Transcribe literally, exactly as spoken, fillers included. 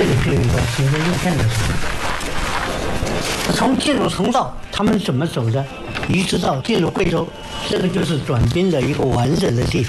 个就是一个值得一看的事。从进入通道，他们怎么走的，一直到进入贵州，这个就是转变的一个完整的地方。